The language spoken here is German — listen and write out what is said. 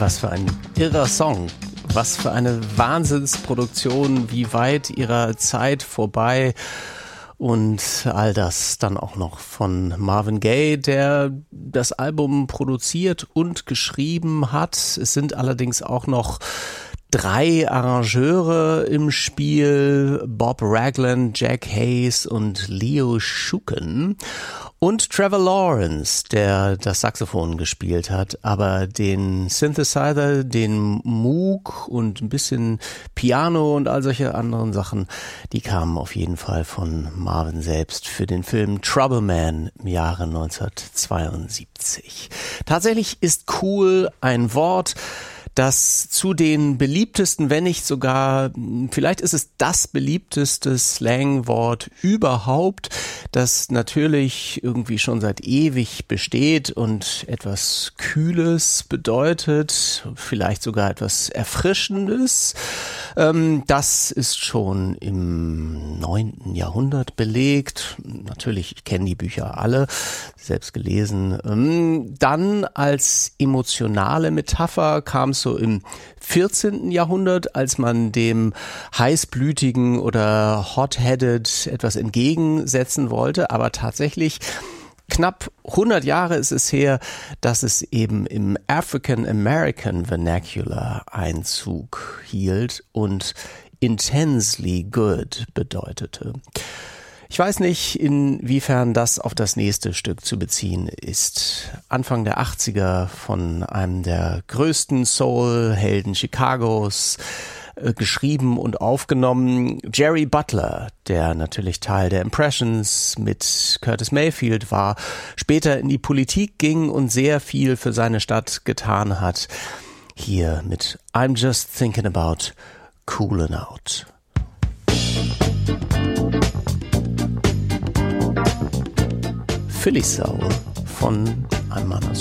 Was für ein irrer Song. Was für eine Wahnsinnsproduktion, wie weit ihrer Zeit vorbei. Und all das dann auch noch von Marvin Gaye, der das Album produziert und geschrieben hat. Es sind allerdings auch noch 3 Arrangeure im Spiel, Bob Ragland, Jack Hayes und Leo Shuken und Trevor Lawrence, der das Saxophon gespielt hat, aber den Synthesizer, den Moog und ein bisschen Piano und all solche anderen Sachen, die kamen auf jeden Fall von Marvin selbst für den Film Trouble Man im Jahre 1972. Tatsächlich ist cool ein Wort, das zu den beliebtesten, wenn nicht sogar, vielleicht ist es das beliebteste Slangwort überhaupt, das natürlich irgendwie schon seit ewig besteht und etwas Kühles bedeutet, vielleicht sogar etwas Erfrischendes. Das ist schon im 9. Jahrhundert belegt. Natürlich, ich kenne die Bücher alle, selbst gelesen. Dann als emotionale Metapher kam es so im 14. Jahrhundert, als man dem heißblütigen oder hot-headed etwas entgegensetzen wollte, aber tatsächlich knapp 100 Jahre ist es her, dass es eben im African American Vernacular Einzug hielt und intensely good bedeutete. Ich weiß nicht, inwiefern das auf das nächste Stück zu beziehen ist. Anfang der 80er von einem der größten Soul-Helden Chicagos geschrieben und aufgenommen. Jerry Butler, der natürlich Teil der Impressions mit Curtis Mayfield war, später in die Politik ging und sehr viel für seine Stadt getan hat. Hier mit I'm Just Thinking About Coolin' Out. Philly Soul von einem Mann aus